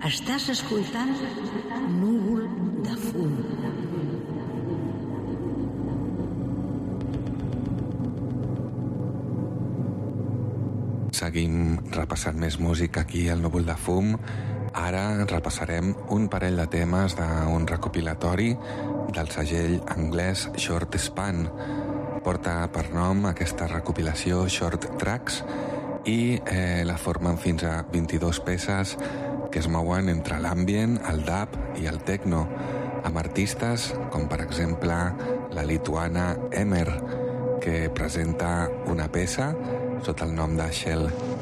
Estàs escoltant Núvol de fum. Seguim repassant més música aquí al Núvol de fum. Ara repassarem un parell de temes d'un recopilatori del segell anglès Short Span. Porta per nom aquesta recopilació Short Tracks i la formen fins a 22 peces que es mouen entre l'ambient, el dub i el techno, amb artistes com per exemple la lituana Emer, que presenta una peça sota el nom de Shell.